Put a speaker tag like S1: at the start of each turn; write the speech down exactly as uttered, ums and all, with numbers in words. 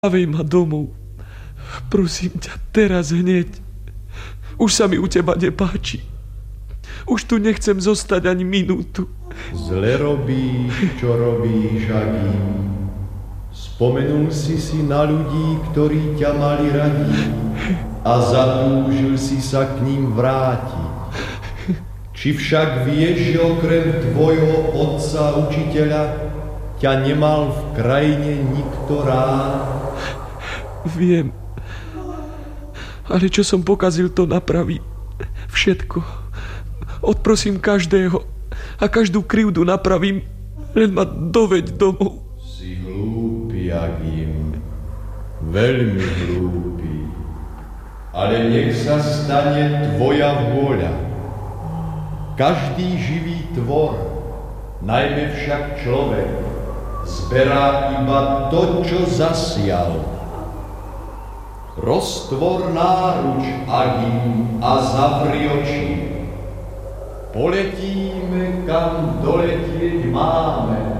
S1: Zavej ma domov. Prosím ťa, teraz hneď. Už sa mi u teba nepáči. Už tu nechcem zostať ani minútu.
S2: Zle robíš, čo robíš, Agim. Spomenul si si na ľudí, ktorí ťa mali radi, a zatúžil si sa k ním vrátiť. Či však vieš, že okrem tvojho otca učiteľa ťa nemal v krajine nikto rád?
S1: Viem. Ale čo som pokazil, to napraví. Všetko. Odprosím každého a každú krivdu napravím. Len ma doveď domov.
S2: Si hlúpy, Agim. Veľmi hlúpy. Ale nech sa stane tvoja vôľa. Každý živý tvor, najmä však človek, zberá iba to, čo zasial. Roztvor náruč, Agim, a zavri oči. Poletíme, kam doletieť máme.